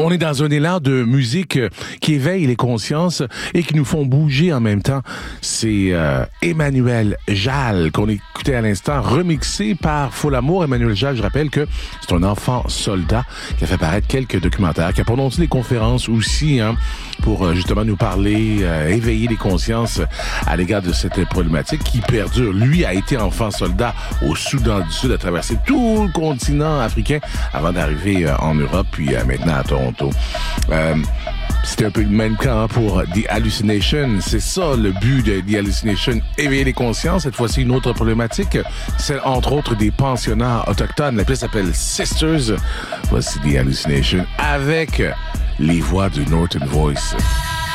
On est dans un élan de musique qui éveille les consciences et qui nous font bouger en même temps. C'est Emmanuel Jal qu'on écoutait à l'instant, remixé par Folamour. Emmanuel Jal, je rappelle que c'est un enfant soldat qui a fait paraître quelques documentaires, qui a prononcé des conférences aussi pour justement nous parler, éveiller les consciences à l'égard de cette problématique qui perdure. Lui a été enfant soldat au Soudan du Sud, a traversé tout le continent africain avant d'arriver en Europe, puis maintenant à Toronto. C'était un peu le même cas pour The Hallucination. C'est ça le but de The Hallucination, éveiller les consciences. Cette fois-ci, une autre problématique, celle entre autres des pensionnats autochtones. La pièce s'appelle Sisters. Voici The Hallucination avec les voix du Northern Voice.